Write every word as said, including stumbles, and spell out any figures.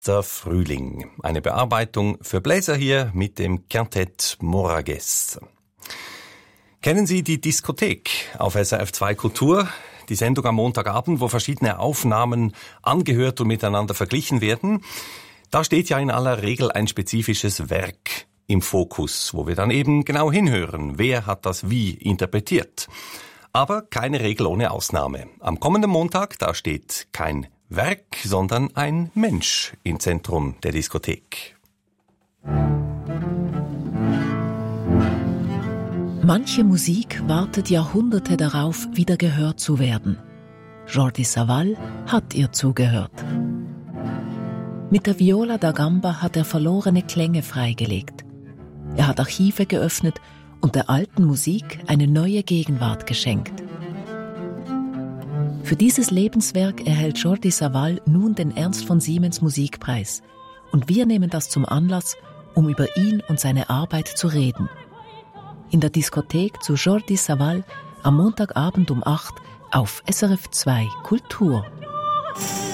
Letzter Frühling. Eine Bearbeitung für Bläser hier mit dem Quintett Moragues. Kennen Sie die Diskothek auf S R F zwei Kultur? Die Sendung am Montagabend, wo verschiedene Aufnahmen angehört und miteinander verglichen werden. Da steht ja in aller Regel ein spezifisches Werk im Fokus, wo wir dann eben genau hinhören, wer hat das wie interpretiert. Aber keine Regel ohne Ausnahme. Am kommenden Montag, da steht kein Werk, sondern ein Mensch im Zentrum der Diskothek. Manche Musik wartet Jahrhunderte darauf, wieder gehört zu werden. Jordi Savall hat ihr zugehört. Mit der Viola da Gamba hat er verlorene Klänge freigelegt. Er hat Archive geöffnet und der alten Musik eine neue Gegenwart geschenkt. Für dieses Lebenswerk erhält Jordi Savall nun den Ernst von Siemens Musikpreis. Und wir nehmen das zum Anlass, um über ihn und seine Arbeit zu reden. In der Diskothek zu Jordi Savall am Montagabend um acht auf S R F zwei Kultur.